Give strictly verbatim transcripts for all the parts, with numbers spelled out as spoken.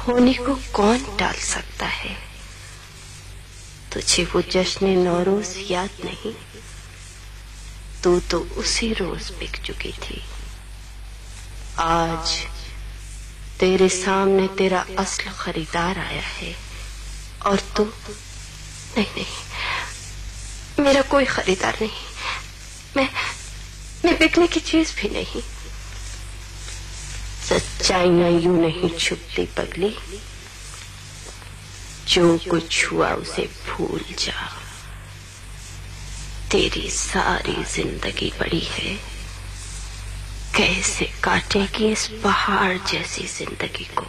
होने को कौन टाल सकता है? तुझे वो जश्न नौरोज याद नहीं? तू तो उसी रोज बिक चुकी थी। आज तेरे सामने तेरा असल खरीदार आया है और तू नहीं नहीं, मेरा कोई खरीदार नहीं। मैं मैं बिकने की चीज भी नहीं। सच्चाइयां यूं नहीं छुपती पगली, जो कुछ हुआ उसे भूल जा। तेरी सारी जिंदगी पड़ी है, कैसे काटेगी इस पहाड़ जैसी जिंदगी को?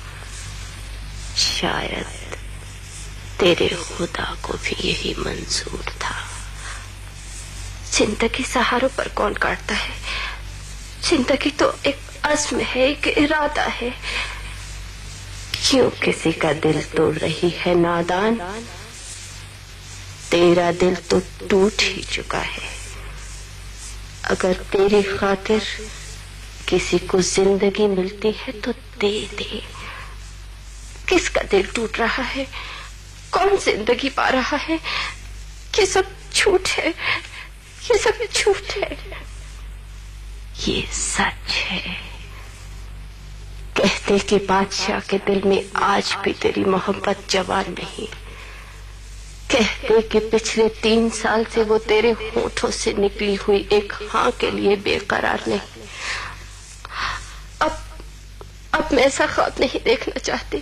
शायद तेरे खुदा को भी यही मंजूर था। जिंदगी सहारों पर कौन काटता है? जिंदगी तो एक अज़्म है, एक इरादा है। क्यों किसी का दिल तोड़ रही है नादान? तेरा दिल तो टूट ही चुका है। अगर तेरी खातिर किसी को जिंदगी मिलती है तो दे दे। किसका दिल टूट रहा है? कौन जिंदगी पा रहा है? ये सब झूठ है, ये सब झूठ है। ये सच है। कहते कि बादशाह के दिल में आज भी तेरी मोहब्बत जवान नहीं। कहते कि पिछले तीन साल से वो तेरे होठों से निकली हुई एक हाँ के लिए बेकरार नहीं। अब अब मैं ऐसा ख्वाब नहीं देखना चाहती।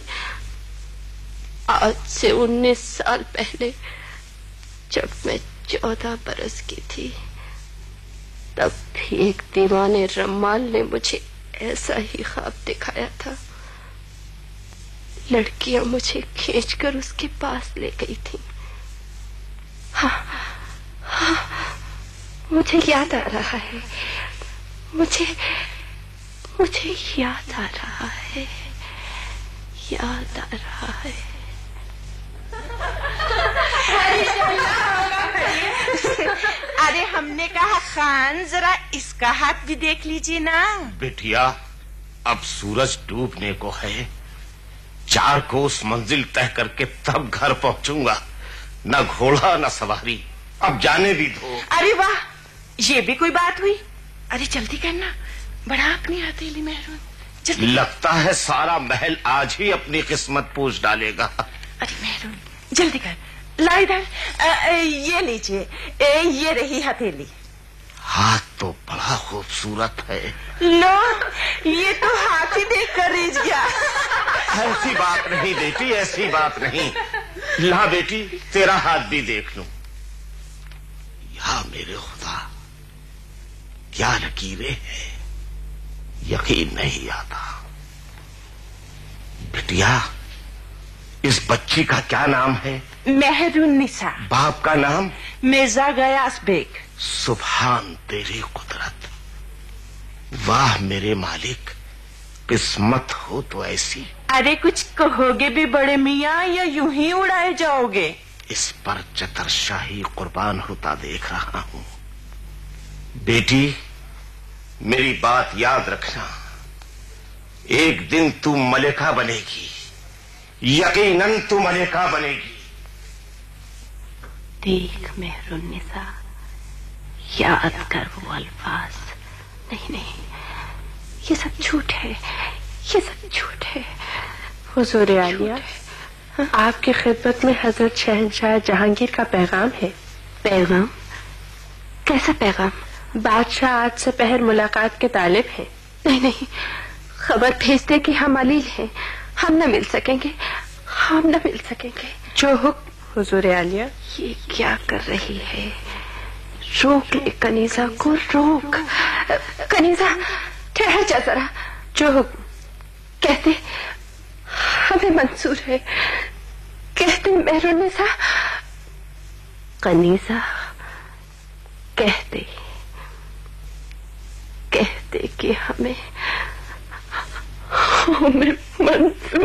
आज से उन्नीस साल पहले जब मैं चौदह बरस की थी, तब भी एक दीवाने रम्माल ने मुझे ऐसा ही ख्वाब दिखाया था। लड़कियां मुझे खींचकर उसके पास ले गई थी। हाँ, हाँ, मुझे याद आ रहा है, मुझे मुझे याद आ रहा है, याद आ रहा है। अरे हमने कहा खान जरा इसका हाथ भी देख लीजिए ना। बिटिया, अब सूरज डूबने को है। चार कोस मंजिल तय करके तब घर पहुंचूंगा। न घोड़ा न सवारी, अब जाने भी दो। अरे वाह, ये भी कोई बात हुई। अरे जल्दी करना, बड़ा अपनी हथेली मेहरून। लगता है सारा महल आज ही अपनी किस्मत पूछ डालेगा। अरे मेहरून जल्दी कर, ला इधर। ये लीजिए, ये रही हथेली। हाथ तो बड़ा खूबसूरत है। लो, ये तो हाथ ही देख कर रिझ गया। ऐसी बात नहीं बेटी, ऐसी बात नहीं। ला बेटी, तेरा हाथ भी देख लूं। या मेरे खुदा, क्या लकीरें हैं, यकीन नहीं आता। बिटिया, इस बच्ची का क्या नाम है? मेहरुन्निसा। बाप का नाम? मिर्जा गयास बेग। सुभान तेरी कुदरत। वाह मेरे मालिक, किस्मत हो तो ऐसी। अरे कुछ कहोगे भी बड़े मियाँ, या यूं ही उड़ाए जाओगे? इस पर चतरशाही कुर्बान होता देख रहा हूं। बेटी, मेरी बात याद रखना। एक दिन तू मलिका बनेगी, यकीनन तू मलिका बनेगी। देख मेहरुन्निसा, याद कर वो अल्फाज। नहीं नहीं, ये सब झूठ है, ये सब झूठ है। हुजूर आलिया, आपकी खिदमत में हजरत शहंशाह जहांगीर का पैगाम है। पैगाम? कैसा पैगाम? बादशाह आज से पहर मुलाकात के तालिब हैं। नहीं नहीं, खबर भेज दे कि हम अलील हैं। हम न मिल सकेंगे, हम न मिल सकेंगे। जो हुक्म हुजूर आलिया। ये क्या कर रही है? रोक ले कनीजा को, रोक। कनीजा ठहर जा जरा। जो हुक्म। कहते हमें मंजूर है, कहते मेहरुन्निसा। कनीजा कहते कहते कि हमें हमें मंजूर